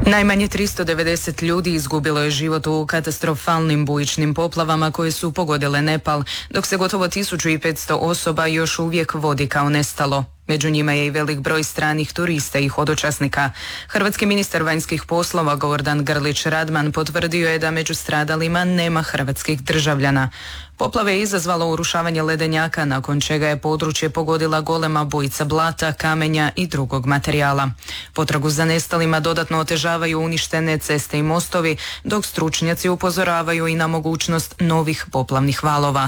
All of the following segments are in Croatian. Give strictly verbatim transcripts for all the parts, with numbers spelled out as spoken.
Najmanje tristo devedeset ljudi izgubilo je život u katastrofalnim bujičnim poplavama koje su pogodile Nepal, dok se gotovo tisuću petsto osoba još uvijek vodi kao nestalo. Među njima je i velik broj stranih turista i hodočasnika. Hrvatski ministar vanjskih poslova Gordan Grlić Radman potvrdio je da među stradalima nema hrvatskih državljana. Poplave je izazvalo urušavanje ledenjaka, nakon čega je područje pogodila golema bujica blata, kamenja i drugog materijala. Potragu za nestalima dodatno otežavaju uništene ceste i mostovi, dok stručnjaci upozoravaju i na mogućnost novih poplavnih valova.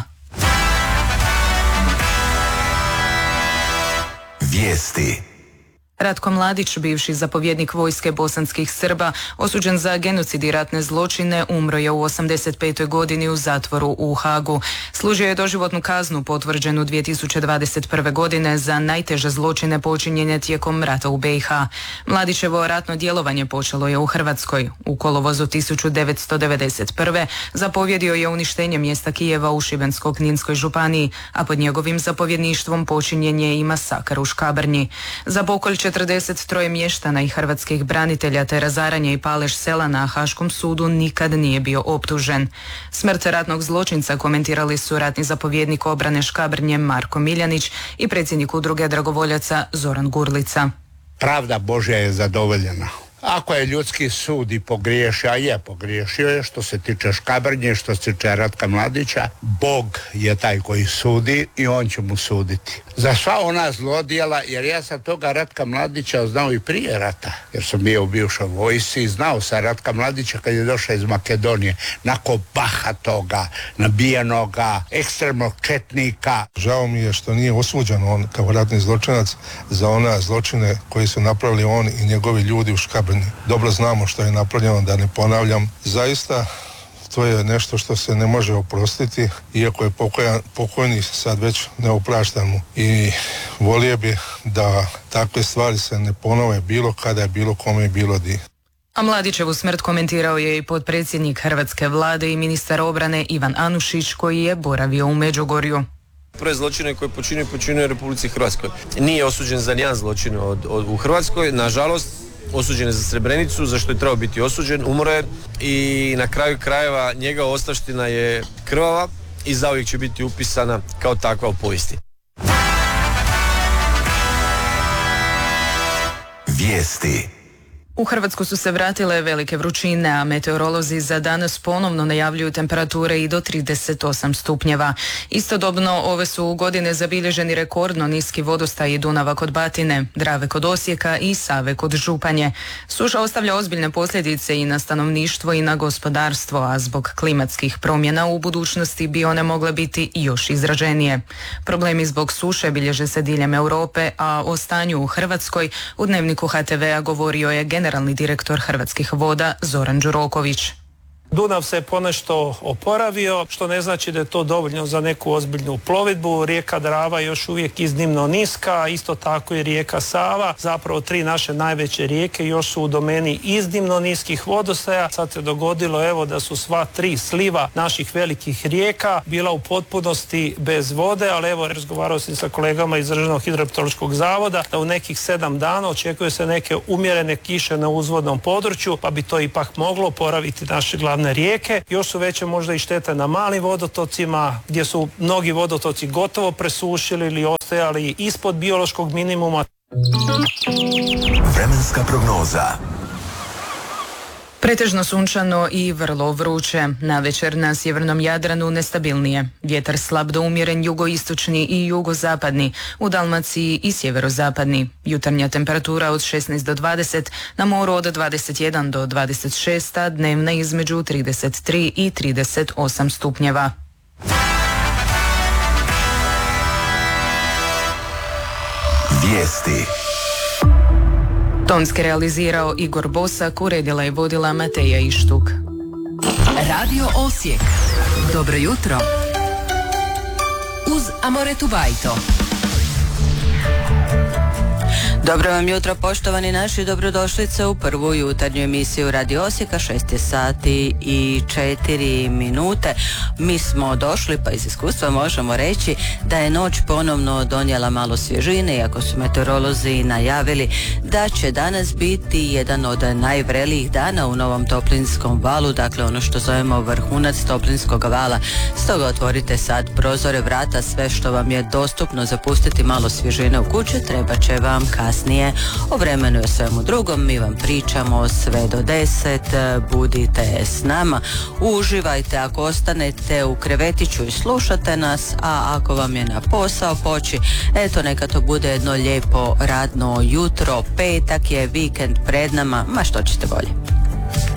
Vijesti. Ratko Mladić, bivši zapovjednik vojske bosanskih Srba, osuđen za genocid i ratne zločine, umro je u osamdeset petoj godini u zatvoru u Hagu. Služio je doživotnu kaznu potvrđenu dvije tisuće dvadeset prve. godine za najteže zločine počinjene tijekom rata u B i H. Mladićevo ratno djelovanje počelo je u Hrvatskoj. U kolovozu tisuću devetsto devedeset prve. zapovjedio je uništenje mjesta Kijeva u Šibensko-kninskoj županiji, a pod njegovim zapovjedništvom počinjen je i masakar u Škabrnji. Za pokolj četrdeset tri mještana i hrvatskih branitelja te razaranje i palež sela na Haškom sudu nikad nije bio optužen. Smrt ratnog zločinca komentirali su ratni zapovjednik obrane Škabrnje Marko Miljanić i predsjednik udruge dragovoljaca Zoran Gurlica. Pravda Božja je zadovoljena. Ako je ljudski sud i pogriješio, a je pogriješio je što se tiče Škabrnje, što se tiče Ratka Mladića, Bog je taj koji sudi i on će mu suditi. Za sva ona zlodjela, jer ja sam toga Ratka Mladića znao i prije rata, jer sam bio u bivšoj vojsci i znao sam Ratka Mladića kad je došao iz Makedonije, nako bahatoga, nabijenoga, ekstremnog četnika. Žao mi je što nije osuđen on kao ratni zločinac za ona zločine koji su napravili on i njegovi ljudi u Škabrnji. Dobro znamo što je napravljeno, da ne ponavljam. Zaista to je nešto što se ne može oprostiti, iako je pokojan, pokojni sad već neopraštan mu. I volio bi da takve stvari se ne ponove bilo kada je bilo kome je bilo di. A Mladićevu smrt komentirao je i potpredsjednik hrvatske vlade i ministar obrane Ivan Anušić, koji je boravio u Međugorju. Prve zločine koje počinio, počinio u Republici Hrvatskoj. Nije osuđen za nijedan zločin od, od, u Hrvatskoj, nažalost. Osuđen je za Srebrenicu, za što je trebao biti osuđen, umro je i na kraju krajeva njegova ostavština je krvava i zauvijek će biti upisana kao takva u povijesti. Vijesti. U Hrvatsku su se vratile velike vrućine, a meteorolozi za danas ponovno najavljuju temperature i do trideset osam stupnjeva. Istodobno ove su godine zabilježeni rekordno niski vodostaj Dunava kod Batine, Drave kod Osijeka i Save kod Županje. Suša ostavlja ozbiljne posljedice i na stanovništvo i na gospodarstvo, a zbog klimatskih promjena u budućnosti bi one mogle biti još izraženije. Problemi zbog suše bilježe se diljem Europe, a o stanju u Hrvatskoj u Dnevniku H T V-a govorio je generalni generalni direktor Hrvatskih voda Zoran Đuroković. Dunav se ponešto oporavio, što ne znači da je to dovoljno za neku ozbiljnu plovidbu. Rijeka Drava je još uvijek iznimno niska, isto tako i rijeka Sava. Zapravo tri naše najveće rijeke još su u domeni iznimno niskih vodostaja. Sad se dogodilo evo da su sva tri sliva naših velikih rijeka bila u potpunosti bez vode, ali evo razgovarao sam sa kolegama iz Državnog hidrometeorološkog zavoda da u nekih sedam dana očekuje se neke umjerene kiše na uzvodnom području, pa bi to ipak moglo oporaviti naše glavne rijeke. Još su veće možda i štete na malim vodotocima gdje su mnogi vodotoci gotovo presušili ili ostajali ispod biološkog minimuma. Vremenska prognoza. Pretežno sunčano i vrlo vruće. Navečer na sjevernom Jadranu nestabilnije. Vjetar slab do umjeren jugoistočni i jugozapadni, u Dalmaciji i sjeverozapadni. Jutarnja temperatura od šesnaest do dvadeset, na moru od dvadeset jedan do dvadeset šest, a dnevna između trideset tri i trideset osam stupnjeva. Vijesti. Tonski realizirao Igor Bosak, uredila i vodila Mateja Ištuk. Radio Osijek. Dobro jutro. Uz Amoretu Bajto. Dobro vam jutro, poštovani naši, dobrodošlice u prvu jutarnju emisiju Radio Osijeka, šest je sati i četiri minute. Mi smo došli, pa iz iskustva možemo reći da je noć ponovno donijela malo svježine, iako su meteorolozi najavili da će danas biti jedan od najvrelijih dana u novom toplinskom valu, dakle ono što zovemo vrhunac toplinskog vala. Stoga otvorite sad prozore, vrata, sve što vam je dostupno za pustiti malo svježine u kući, treba će vam kasnije. O vremenu i svemu drugom mi vam pričamo sve do deset, budite s nama, uživajte ako ostanete u krevetiću i slušate nas, a ako vam je na posao poći, eto neka to bude jedno lijepo radno jutro, petak je, vikend pred nama, ma što ćete bolje.